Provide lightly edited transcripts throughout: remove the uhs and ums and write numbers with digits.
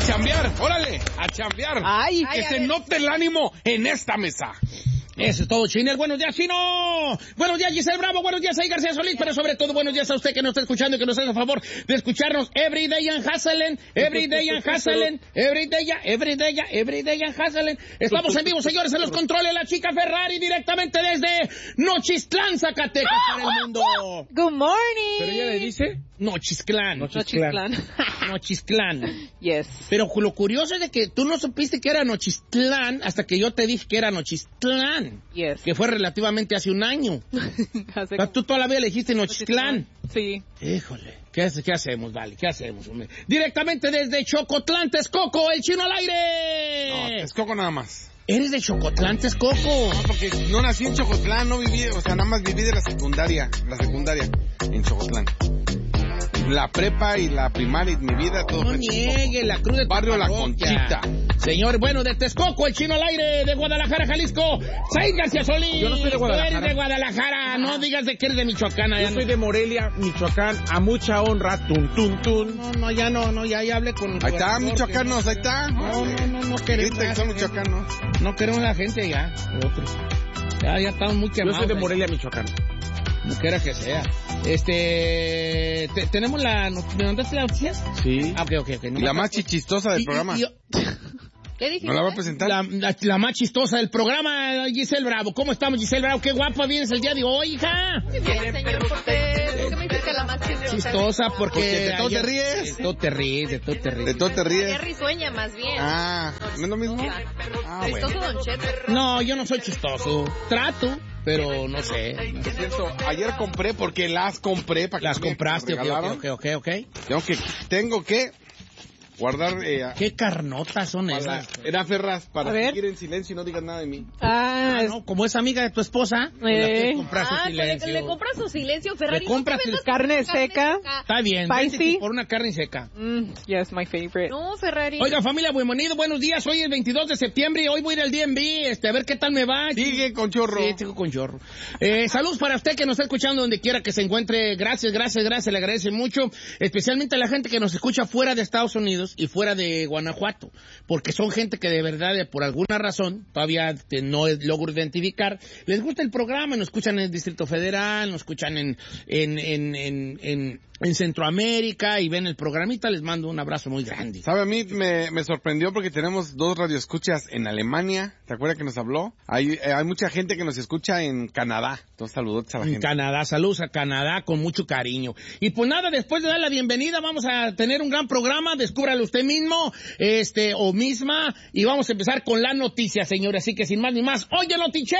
chambear, órale, a chambear. Ay, que se note el ánimo en esta mesa. Eso es todo, Chiner. Buenos días, Chino. Buenos días, Giselle Bravo. Buenos días, Ahí García Solís. Pero sobre todo, buenos días a usted que nos está escuchando y que nos hace el favor de escucharnos every day and hustling, every day and hustling, every day and hustling. Estamos en vivo, señores, en los controles. La chica Ferrari directamente desde Nochistlán, Zacatecas, para el mundo. Good morning. ¿Pero ella le dice? Nochistlán. Nochistlán. Yes. Pero lo curioso es de que tú no supiste que era Nochistlán hasta que yo te dije que era Nochistlán. Yes. Que fue relativamente hace un año. Tú toda la vida le dijiste Nochistlán. Sí. Híjole. ¿Qué hacemos, vale? ¿Qué hacemos, hombre? Directamente desde Chocotlán, Texcoco, el Chino al aire. No, Texcoco nada más. ¿Eres de Chocotlán, Texcoco? No, porque no nací en Chocotlán, no viví, o sea, nada más viví de la secundaria en Chocotlán. La prepa y la primaria y mi vida, todo. No niegue, la cruz de Barrio La Conchita. Señor, bueno, de Texcoco, el Chino al aire, de Guadalajara, Jalisco, Said García Solís. Yo no soy de Guadalajara. Tú eres de Guadalajara, no digas de que eres de Michoacán. Yo soy de Morelia, Michoacán, a mucha honra, Ya hablé con... Ahí está, michoacanos, ahí está. No queremos... Ahorita que son michoacanos. No queremos a la gente ya, otros. Ya estamos muy quemados. Yo soy de Morelia, Michoacán. Como quiera que sea. ¿Tenemos la... ¿Me mandaste las noticias? Sí. Ok. Y la más chistosa del programa. ¿Qué dijiste? ¿No la va a presentar? La más chistosa del programa, Giselle Bravo. ¿Cómo estamos, Giselle Bravo? Qué guapa vienes el día de hoy, hija. Muy bien, señor Cortés. ¿Por qué me dices que la más chistosa? Chistosa porque de todo te ríes. De todo te ríes. De todo te ríes. Qué risueña, más bien. Ah, ¿no es lo mismo? Chistoso, Don Cheto. No, yo no soy chistoso. Trato, pero no sé. Por cierto, ayer compré porque las compré para que Las compraste, ok. Tengo que guardar... ¿Qué carnotas son esas? Era Ferraz, para seguir en silencio y no digas nada de mí. No, como es amiga de tu esposa, comprar su silencio. Le compras su silencio, Ferrari. Le compras no carne seca. Está bien, Spicy. por una carne seca. Yes, my favorite. No, Ferrari. Oiga, familia, bienvenido, buenos días. Hoy es el 22 de septiembre y hoy voy a ir al DMV, a ver qué tal me va. Sigue con chorro. Sí, sigo con chorro. Saludos para usted que nos está escuchando donde quiera que se encuentre. Gracias, le agradece mucho. Especialmente a la gente que nos escucha fuera de Estados Unidos y fuera de Guanajuato, porque son gente que de verdad, por alguna razón, todavía no logro identificar, les gusta el programa, nos escuchan en el Distrito Federal, nos escuchan en Centroamérica y ven el programita, les mando un abrazo muy grande. ¿Sabe? A mí me sorprendió porque tenemos 2 radioescuchas en Alemania. ¿Te acuerdas que nos habló? Hay mucha gente que nos escucha en Canadá. Entonces, saludos a la gente. En Canadá, saludos a Canadá con mucho cariño. Y pues nada, después de dar la bienvenida, vamos a tener un gran programa. Descúbralo usted mismo, o misma. Y vamos a empezar con la noticia, señores. Así que sin más ni más, ¡oye, notiche!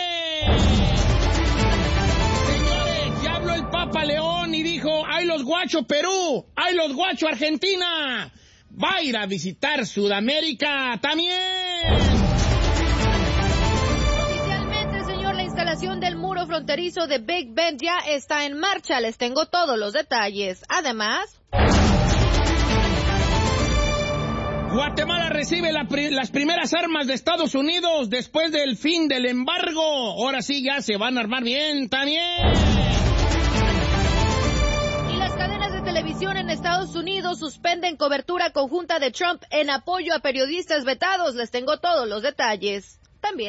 El Papa León y dijo, ¡ay los guacho Perú! ¡Ay los guacho Argentina! Va a ir a visitar Sudamérica también. Oficialmente, señor, la instalación del muro fronterizo de Big Bend ya está en marcha. Les tengo todos los detalles. Además... Guatemala recibe las primeras armas de Estados Unidos después del fin del embargo. Ahora sí ya se van a armar bien también. Televisión en Estados Unidos suspenden cobertura conjunta de Trump en apoyo a periodistas vetados. Les tengo todos los detalles. También.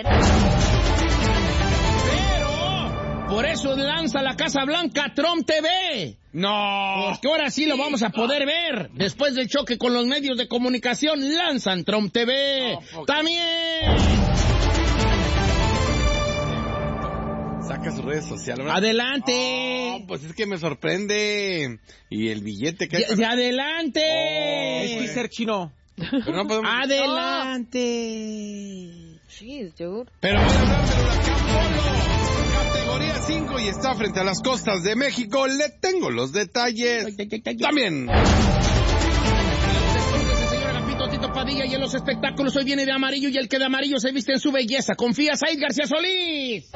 Pero por eso lanza la Casa Blanca Trump TV. No. Porque ahora sí lo vamos a poder ver. Después del choque con los medios de comunicación, lanzan Trump TV. También. Saca sus redes sociales. ¡Adelante! Pues es que me sorprende. Y el billete que... ¡Adelante! Es que ser chino. Pero no podemos... ¡Adelante! Jeez, dude. Pero voy a hablar del huracán Polo. Categoría 5 y está frente a las costas de México. Le tengo los detalles. También. Tito Padilla y en los espectáculos hoy viene de amarillo y el que de amarillo se viste en su belleza. Confía Said García Solís.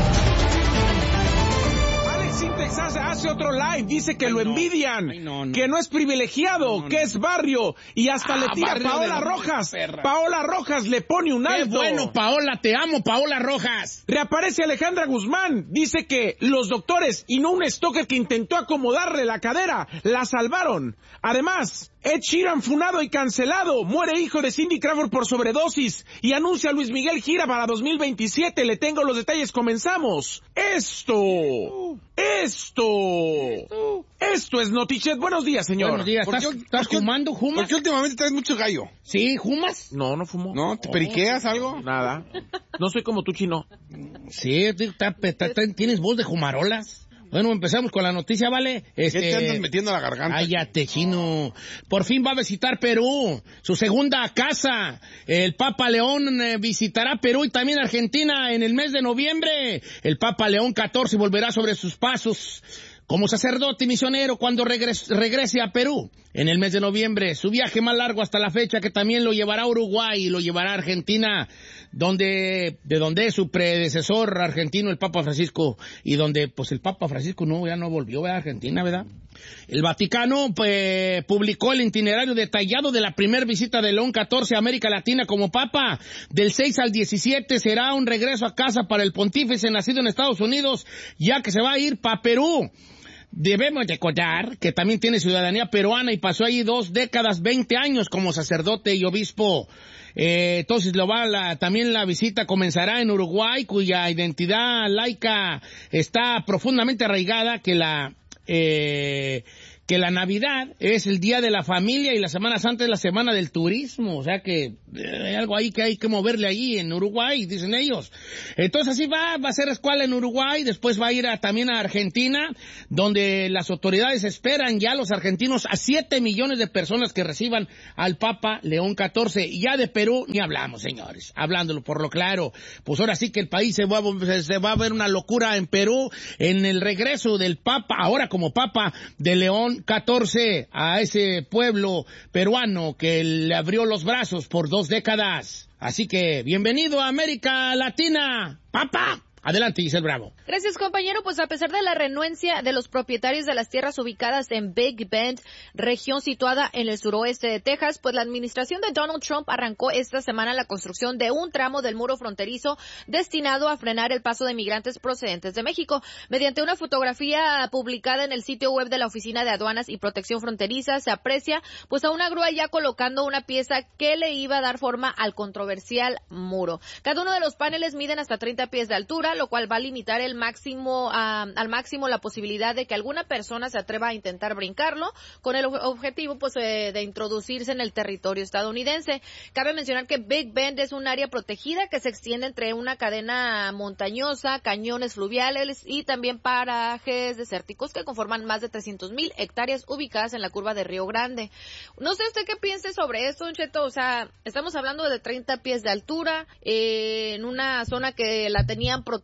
Texas hace otro live, dice que lo envidian, que no es privilegiado, que es barrio, y hasta le tira a Paola Rojas. Paola Rojas le pone un alto. ¡Qué bueno, Paola! ¡Te amo, Paola Rojas! Reaparece Alejandra Guzmán, dice que los doctores y no un stalker que intentó acomodarle la cadera, la salvaron. Además, Ed Sheeran funado y cancelado. Muere hijo de Cindy Crawford por sobredosis. Y anuncia a Luis Miguel gira para 2027. Le tengo los detalles, comenzamos. Esto es Notichet. Buenos días, señor. Buenos días. ¿Estás fumando? ¿Fumas? Porque últimamente traes mucho gallo. ¿Sí? ¿Fumas? No fumo. ¿No? ¿Te periqueas algo? Nada. No soy como tú, chino. Sí, tienes voz de jumarolas. Bueno, empezamos con la noticia, ¿vale? ¿Qué te andas metiendo a la garganta? Cállate, chino. Por fin va a visitar Perú, su segunda casa. El Papa León visitará Perú y también Argentina en el mes de noviembre. El Papa León XIV volverá sobre sus pasos como sacerdote y misionero cuando regrese a Perú en el mes de noviembre. Su viaje más largo hasta la fecha, que también lo llevará a Uruguay y lo llevará a Argentina, de donde es su predecesor argentino, el Papa Francisco, y donde pues el Papa Francisco ya no volvió a Argentina, ¿verdad? El Vaticano publicó el itinerario detallado de la primera visita de León XIV a América Latina como Papa. Del 6 al 17 será un regreso a casa para el pontífice nacido en Estados Unidos, ya que se va a ir para Perú. Debemos recordar que también tiene ciudadanía peruana y pasó ahí 2 décadas, 20 años como sacerdote y obispo. Entonces también la visita comenzará en Uruguay, cuya identidad laica está profundamente arraigada, que la Navidad es el día de la familia y la Semana Santa es la semana del turismo. O sea que hay algo ahí que hay que moverle allí en Uruguay, dicen ellos. Entonces así va a ser escuela en Uruguay, después va a ir también a Argentina, donde las autoridades esperan ya los argentinos a 7 millones de personas que reciban al Papa León XIV. Y ya de Perú ni hablamos, señores. Hablándolo por lo claro, pues ahora sí que el país se va a ver una locura en Perú en el regreso del Papa, ahora como Papa de León XIV, a ese pueblo peruano que le abrió los brazos por 2 décadas. Así que, bienvenido a América Latina, Papa. Adelante, Giselle Bravo. Gracias, compañero. Pues a pesar de la renuencia de los propietarios de las tierras ubicadas en Big Bend, región situada en el suroeste de Texas, pues la administración de Donald Trump arrancó esta semana la construcción de un tramo del muro fronterizo destinado a frenar el paso de migrantes procedentes de México. Mediante una fotografía publicada en el sitio web de la Oficina de Aduanas y Protección Fronteriza, se aprecia pues a una grúa ya colocando una pieza que le iba a dar forma al controversial muro. Cada uno de los paneles miden hasta 30 pies de altura, lo cual va a limitar al máximo la posibilidad de que alguna persona se atreva a intentar brincarlo, con el objetivo pues de introducirse en el territorio estadounidense. Cabe mencionar que Big Bend es un área protegida que se extiende entre una cadena montañosa, cañones fluviales y también parajes desérticos que conforman más de 300,000 hectáreas ubicadas en la curva de Río Grande. No sé usted qué piense sobre esto, Don Cheto. O sea, estamos hablando de 30 pies de altura en una zona que la tenían protegida.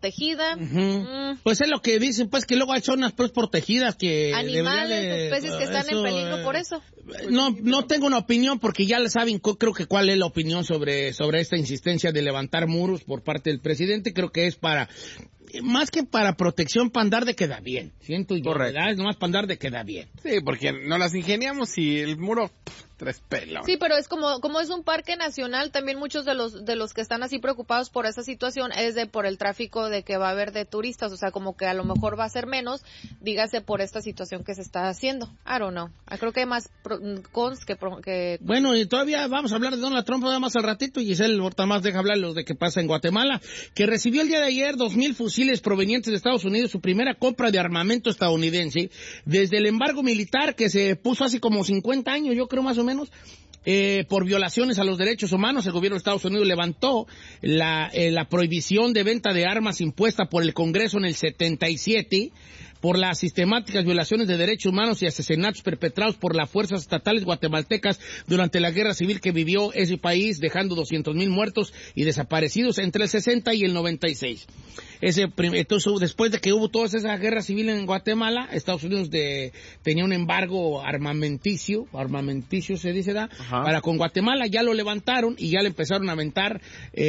Pues es lo que dicen, pues que luego hay zonas pues protegidas que animales, especies que están en peligro por eso. No tengo una opinión porque ya saben, creo que cuál es la opinión sobre esta insistencia de levantar muros por parte del presidente. Creo que es más que para protección, para andar de queda bien. Siento yo, ¿verdad? Es nomás para andar de queda bien. Sí, porque no las ingeniamos y el muro... 3 pelos. Sí, pero es como es un parque nacional, también muchos de los que están así preocupados por esa situación es por el tráfico de que va a haber de turistas, o sea, como que a lo mejor va a ser menos, dígase por esta situación que se está haciendo. I don't know. Creo que hay más cons que... Bueno, y todavía vamos a hablar de Donald Trump nada más al ratito, y Giselle ahorita más deja hablar de qué pasa en Guatemala, que recibió el día de ayer 2,000 fusiles provenientes de Estados Unidos, su primera compra de armamento estadounidense, desde el embargo militar que se puso hace como 50 años, yo creo más o menos, por violaciones a los derechos humanos. El gobierno de Estados Unidos levantó la prohibición de venta de armas impuesta por el Congreso en el 77 por las sistemáticas violaciones de derechos humanos y asesinatos perpetrados por las fuerzas estatales guatemaltecas durante la guerra civil que vivió ese país, dejando 200,000 muertos y desaparecidos entre el 60 y el 96. Entonces, después de que hubo toda esa guerra civil en Guatemala, Estados Unidos tenía un embargo armamenticio se dice, para con Guatemala. Ya lo levantaron y ya le empezaron a aventar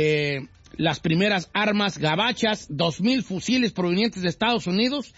las primeras armas gabachas, 2,000 fusiles provenientes de Estados Unidos.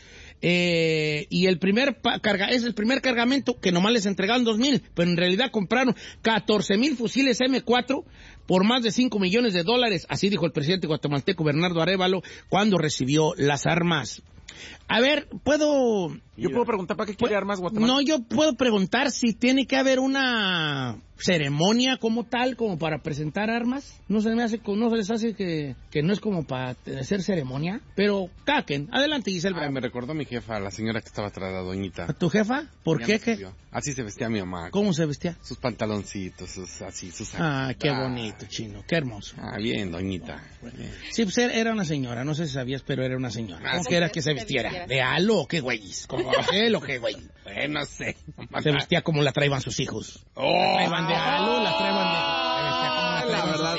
Y es el primer cargamento que nomás les entregaron 2,000, pero en realidad compraron 14,000 fusiles M4 por más de $5 millones. Así dijo el presidente guatemalteco Bernardo Arévalo cuando recibió las armas. A ver, ¿puedo Yo puedo preguntar para qué quiere armas Guatemala. No, yo puedo preguntar si tiene que haber una ceremonia como tal, como para presentar armas. No se les hace que no es como para hacer ceremonia, pero caquen. Adelante, Giselle. Ay, me recordó a mi jefa, la señora que estaba atrás, la doñita. ¿A tu jefa? ¿Por qué? Así se vestía mi mamá. ¿Cómo se vestía? Sus pantaloncitos, sus qué bonito, chino, qué hermoso. Bien, doñita. Sí, pues era una señora, no sé si sabías, pero era una señora. ¿Cómo que era que se vistiera? ¿De halo o qué güeyes? ¿Cómo él o qué güey? No sé. Se vestía como la traían sus hijos. La traían de halo, la traían de... La verdad,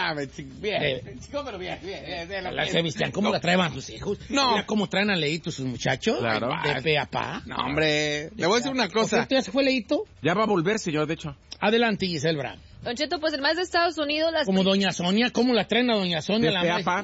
se vestían como la traían sus hijos. No. Mira cómo traen a Leito sus muchachos. Claro. De pe a pa. No, hombre. Le voy a decir una cosa. ¿Ya se fue Leito? Ya va a volver, señor, de hecho. Adelante, Giselle Bravo. Don Cheto, pues en más de Estados Unidos... Como Doña Sonia, ¿cómo la traen a Doña Sonia? De peapa,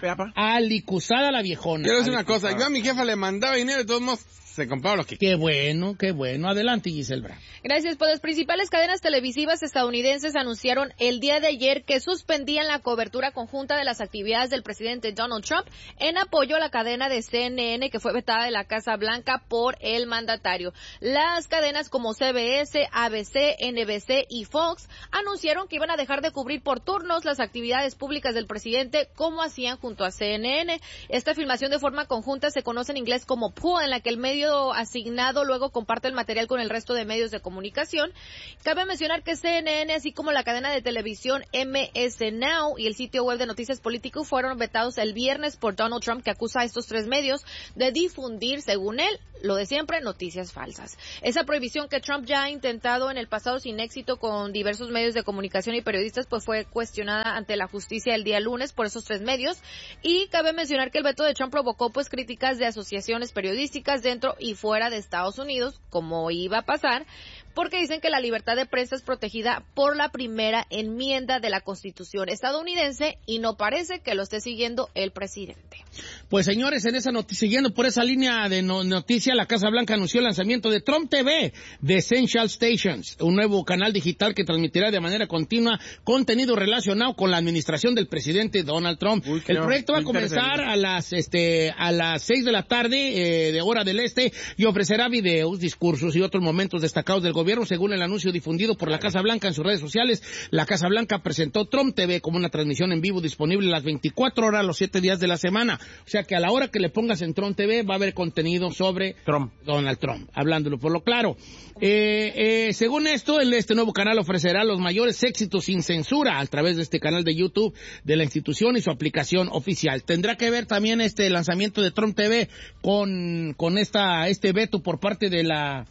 alicuzada la viejona. Quiero decir una cosa. Yo a mi jefa le mandaba dinero y de todos modos se compraba lo que... Qué bueno, qué bueno. Adelante, Giselle Bravo. Gracias. Pues las principales cadenas televisivas estadounidenses anunciaron el día de ayer que suspendían la cobertura conjunta de las actividades del presidente Donald Trump en apoyo a la cadena de CNN que fue vetada de la Casa Blanca por el mandatario. Las cadenas como CBS, ABC, NBC y Fox anunciaron que iban a dejar de cubrir por turnos las actividades públicas del presidente como hacían junto a CNN. Esta filmación de forma conjunta se conoce en inglés como pool, en la que el medio asignado luego comparte el material con el resto de medios de comunicación. Cabe mencionar que CNN, así como la cadena de televisión MS Now y el sitio web de Noticias Político fueron vetados el viernes por Donald Trump, que acusa a estos tres medios de difundir, según él, lo de siempre, noticias falsas. Esa prohibición que Trump ya ha intentado en el pasado sin éxito con diversos medios de comunicación y periodistas, pues fue cuestionada ante la justicia el día lunes por esos tres medios. Y cabe mencionar que el veto de Trump provocó pues críticas de asociaciones periodísticas dentro y fuera de Estados Unidos, como iba a pasar, porque dicen que la libertad de prensa es protegida por la primera enmienda de la Constitución estadounidense y no parece que lo esté siguiendo el presidente. Pues señores, en esa noticia, siguiendo por esa línea de noticia, la Casa Blanca anunció el lanzamiento de Trump TV, de Essential Stations, un nuevo canal digital que transmitirá de manera continua contenido relacionado con la administración del presidente Donald Trump. El proyecto va a comenzar a las 6 de la tarde de hora del este y ofrecerá videos, discursos y otros momentos destacados del gobierno, según el anuncio difundido por la Casa Blanca en sus redes sociales. La Casa Blanca presentó Trump TV como una transmisión en vivo disponible las 24 horas, los 7 días de la semana. O sea que a la hora que le pongas en Trump TV va a haber contenido sobre Donald Trump, hablándolo por lo claro. Según esto, este nuevo canal ofrecerá los mayores éxitos sin censura a través de este canal de YouTube de la institución y su aplicación oficial. Tendrá que ver también este lanzamiento de Trump TV con este veto por parte de las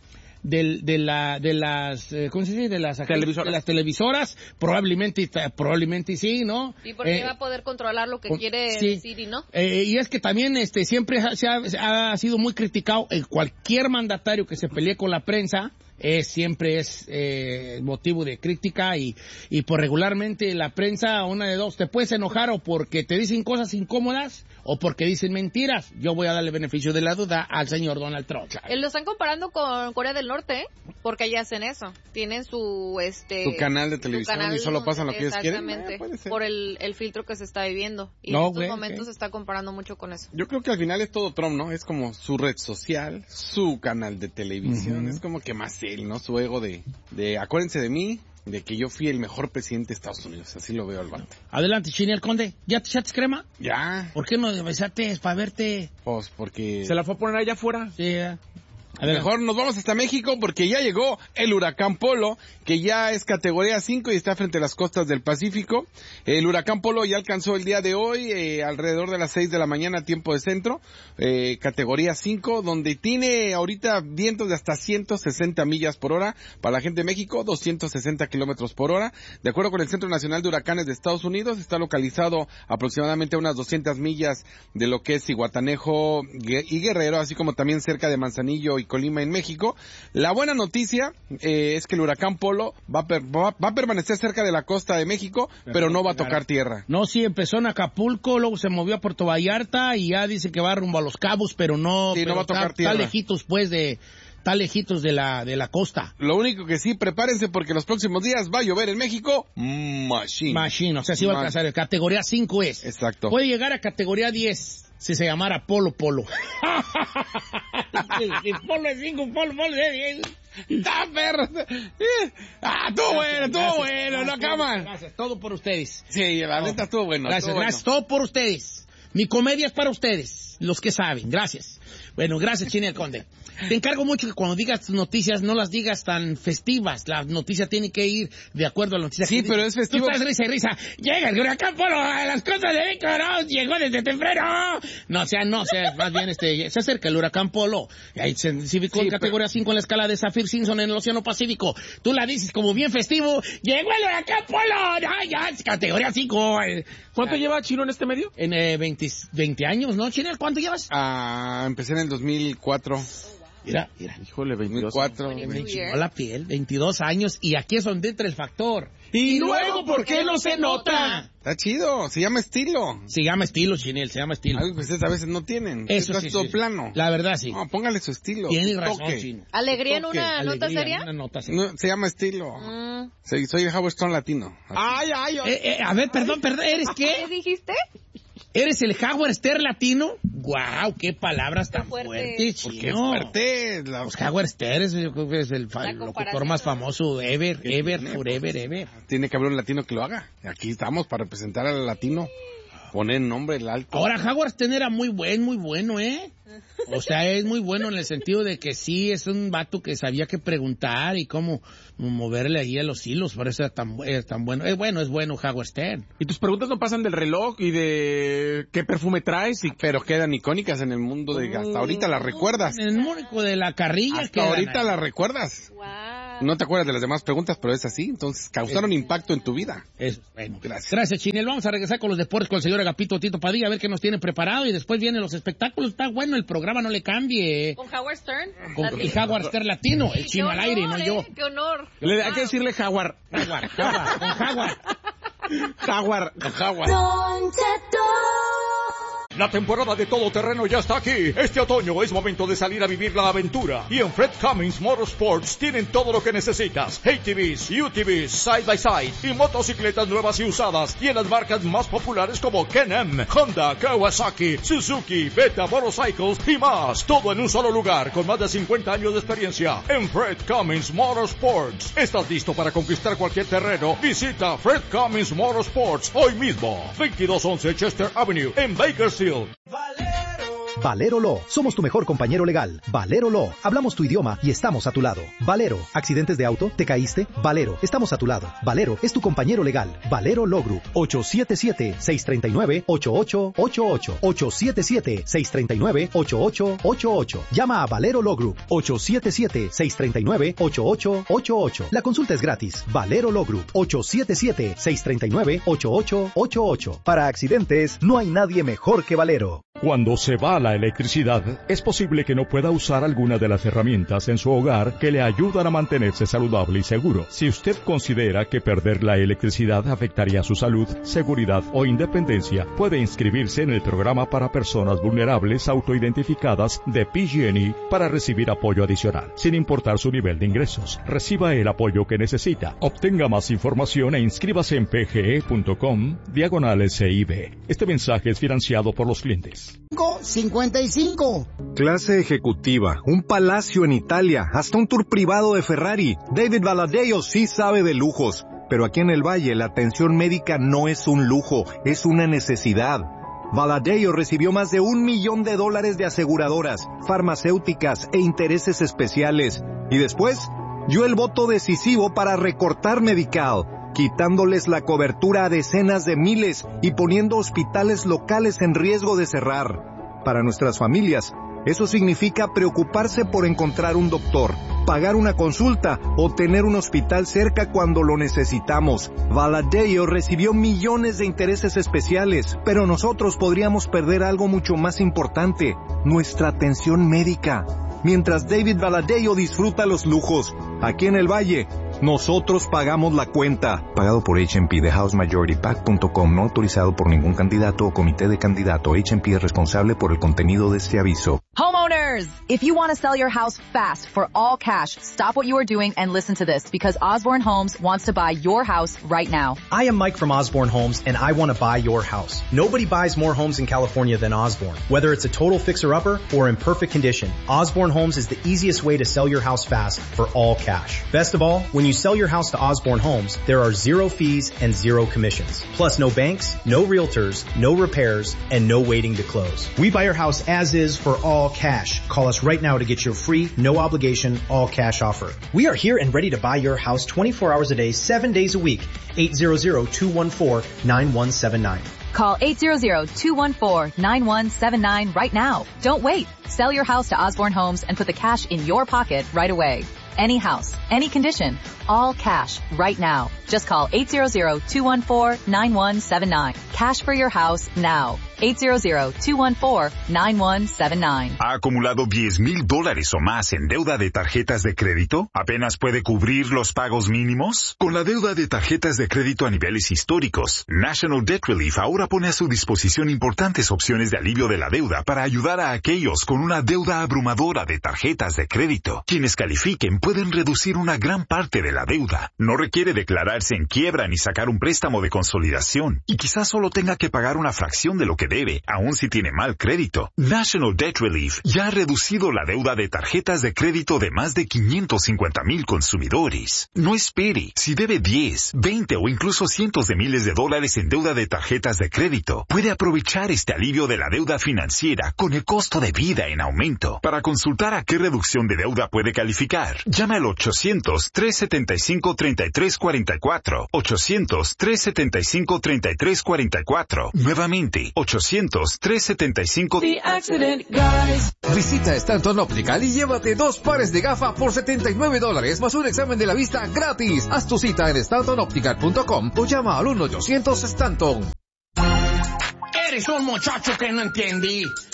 ¿cómo se dice? De las televisoras, probablemente sí, ¿no? Sí, porque va a poder controlar lo que quiere decir y no. Y es que también siempre ha sido muy criticado cualquier mandatario que se pelee con la prensa. Siempre es motivo de crítica y por regularmente la prensa, una de dos, te puedes enojar o porque te dicen cosas incómodas o porque dicen mentiras. Yo voy a darle beneficio de la duda al señor Donald Trump. Lo están comparando con Corea del Norte, porque allá hacen eso. Tienen su canal de televisión y solo pasan lo que ellos quieren. Exactamente, por el filtro que se está viviendo. Y en estos momentos se está comparando mucho con eso. Yo creo que al final es todo Trump, ¿no? Es como su red social, su canal de televisión, es como que más él, ¿no? Su ego de acuérdense de mí, de que yo fui el mejor presidente de Estados Unidos. Así lo veo al vato. Adelante, Chiniel Conde. ¿Ya te echaste crema? Ya. ¿Por qué no besaste para verte? Pues porque... ¿Se la fue a poner allá afuera? Sí, ya. Mejor nos vamos hasta México porque ya llegó el huracán Polo, que ya es categoría 5 y está frente a las costas del Pacífico. El huracán Polo ya alcanzó el día de hoy, alrededor de las 6 de la mañana, tiempo de centro, categoría 5, donde tiene ahorita vientos de hasta 160 millas por hora. Para la gente de México, 260 kilómetros por hora. De acuerdo con el Centro Nacional de Huracanes de Estados Unidos, está localizado aproximadamente a unas 200 millas de lo que es Zihuatanejo y Guerrero, así como también cerca de Manzanillo y Colima en México. La buena noticia es que el huracán Polo va a permanecer cerca de la costa de México, pero no va a tocar tierra. No, sí, empezó en Acapulco, luego se movió a Puerto Vallarta y ya dice que va rumbo a Los Cabos, pero no, sí, no va a tocar tierra. Está lejitos, pues, está lejitos de la costa. Lo único que sí, prepárense porque los próximos días va a llover en México. Machine. O sea, sí va a alcanzar. Categoría 5 es. Exacto. Puede llegar a categoría 10. si se llamara Polo Polo. Si Polo es 5, Polo es 10. ¡Está perro! Estuvo bueno, no acaban. Gracias, todo por ustedes. Sí, la neta estuvo bueno. Gracias, todo por ustedes. Mi comedia es para ustedes, los que saben. Gracias. Bueno, gracias, Chini el Conde. Te encargo mucho que cuando digas tus noticias no las digas tan festivas. La noticia tiene que ir de acuerdo a la noticia. Sí, pero es festivo. Tú estás risa y risa. Llega el huracán Polo a las costas de México, ¿no? Llegó desde temprano. No, más bien se acerca el huracán Polo. Ahí se cívico en categoría 5 en la escala de Saffir-Simpson en el Océano Pacífico. Tú la dices como bien festivo. Llegó el huracán Polo. Ya, es categoría 5. ¿Cuánto lleva Chino en este medio? En 20 años, ¿no, Chino? ¿Cuánto llevas? Empecé en el 2004. Mira. Híjole, 24. Me chingó la piel, 22 años. Y aquí es donde entra el factor. Y luego, ¿por qué no se nota? Está chido, se llama estilo. Se llama estilo, Chinel, se llama estilo. Algo que ustedes a veces no tienen. Eso está sí, todo sí. plano. La verdad, sí. No, póngale su estilo. Tiene su razón, toque. Chino. ¿Alegría en una nota seria? En una nota seria. No, se llama estilo. Soy el Howard Stone latino. Ay. A ver, perdón, ¿eres qué? ¿Qué dijiste? ¿Eres el Howard Stern latino? ¡Guau! ¡Qué palabras tan fuertes, Chino! Porque es fuerte. Pues Howard Stern yo creo que es el locutor más famoso ever. Tiene que haber un latino que lo haga. Aquí estamos para representar al latino. Poner el nombre el alto. Ahora, Howard Stern era muy bueno, ¿eh? O sea, es muy bueno en el sentido de que sí, es un vato que sabía qué preguntar y cómo moverle ahí a los hilos, por eso es tan bueno. Es bueno Howard Stern. ¿Y tus preguntas no pasan del reloj y de qué perfume traes? Pero quedan icónicas en el mundo de... Hasta ahorita las recuerdas. En el mundo de la carrilla. Hasta ahorita las recuerdas. Wow. No te acuerdas de las demás preguntas, pero es así. Entonces, causaron impacto en tu vida. Bueno, gracias. Gracias, Chinel. Vamos a regresar con los deportes con el señor Agapito Tito Padilla, a ver qué nos tiene preparado. Y después vienen los espectáculos. Está bueno el programa, no le cambie. ¿Con Howard Stern? El Howard Stern latino, el Chino al aire, no yo. ¡Qué honor! Hay que decirle Jaguar. Jaguar. La temporada de todoterreno ya está aquí. Este otoño es momento de salir a vivir la aventura. Y en Fred Cummins Motorsports tienen todo lo que necesitas. ATVs, UTVs, side-by-side y motocicletas nuevas y usadas. Y en las marcas más populares como Can-Am, Honda, Kawasaki, Suzuki, Beta Motorcycles y más. Todo en un solo lugar con más de 50 años de experiencia. En Fred Cummins Motorsports. ¿Estás listo para conquistar cualquier terreno? Visita Fred Cummins Motorsports hoy mismo. 2211 Chester Avenue en Bakersfield. Valero Law. Somos tu mejor compañero legal. Valero Law. Hablamos tu idioma y estamos a tu lado. Valero. ¿Accidentes de auto? ¿Te caíste? Valero. Estamos a tu lado. Valero es tu compañero legal. Valero Law Group. 877-639-8888. 877-639-8888. Llama a Valero Law Group. 877-639-8888. La consulta es gratis. Valero Law Group. 877-639-8888. Para accidentes, no hay nadie mejor que Valero. Cuando se va la electricidad, es posible que no pueda usar alguna de las herramientas en su hogar que le ayudan a mantenerse saludable y seguro. Si usted considera que perder la electricidad afectaría su salud, seguridad o independencia, puede inscribirse en el programa para personas vulnerables autoidentificadas de PG&E para recibir apoyo adicional, sin importar su nivel de ingresos. Reciba el apoyo que necesita. Obtenga más información e inscríbase en pge.com/SIB. Este mensaje es financiado por los clientes. 55. Clase ejecutiva, un palacio en Italia, hasta un tour privado de Ferrari. David Valadeo sí sabe de lujos, pero aquí en el Valle la atención médica no es un lujo, es una necesidad. Valadeo recibió más de $1 millón de aseguradoras, farmacéuticas e intereses especiales. Y después, dio el voto decisivo para recortar Medical, quitándoles la cobertura a decenas de miles y poniendo hospitales locales en riesgo de cerrar. Para nuestras familias, eso significa preocuparse por encontrar un doctor, pagar una consulta o tener un hospital cerca cuando lo necesitamos. Valadeo recibió millones de intereses especiales, pero nosotros podríamos perder algo mucho más importante, nuestra atención médica. Mientras David Valadeo disfruta los lujos, aquí en el Valle, nosotros pagamos la cuenta. Pagado por H&P, TheHouseMajorityPAC.com, no autorizado por ningún candidato o comité de candidato. H&P es responsable por el contenido de este aviso. Homeowners, if you want to sell your house fast for all cash, stop what you are doing and listen to this because Osborne Homes wants to buy your house right now. I am Mike from Osborne Homes and I want to buy your house. Nobody buys more homes in California than Osborne. Whether it's a total fixer-upper or in perfect condition, Osborne Homes is the easiest way to sell your house fast for all cash. Best of all, when you sell your house to Osborne Homes, there are 0 fees and 0 commissions. Plus no banks, no realtors, no repairs, and no waiting to close. We buy your house as is for all cash. Call us right now to get your free, no obligation, all cash offer. We are here and ready to buy your house 24 hours a day, 7 days a week. 800-214-9179. Call 800-214-9179 right now. Don't wait. Sell your house to Osborne Homes and put the cash in your pocket right away. Any house, any condition, all cash right now. Just call 800-214-9179. Cash for your house now. 800-214-9179. ¿Ha acumulado $10,000 o más en deuda de tarjetas de crédito? ¿Apenas puede cubrir los pagos mínimos? Con la deuda de tarjetas de crédito a niveles históricos, National Debt Relief ahora pone a su disposición importantes opciones de alivio de la deuda para ayudar a aquellos con una deuda abrumadora de tarjetas de crédito. Quienes califiquen pueden reducir una gran parte de la deuda. No requiere declararse en quiebra ni sacar un préstamo de consolidación. Y quizás solo tenga que pagar una fracción de lo que debe, aun si tiene mal crédito. National Debt Relief ya ha reducido la deuda de tarjetas de crédito de más de 550,000 consumidores. No espere. Si debe 10, 20 o incluso cientos de miles de dólares en deuda de tarjetas de crédito, puede aprovechar este alivio de la deuda financiera con el costo de vida en aumento. Para consultar a qué reducción de deuda puede calificar, llame al 800-375-3344. 800-375-3344. Nuevamente, 800-375... The Accident Guys. Visita Stanton Optical y llévate 2 pares de gafas por $79 más un examen de la vista gratis. Haz tu cita en StantonOptical.com o llama al 1-800-STANTON. Eres un muchacho que no entendí.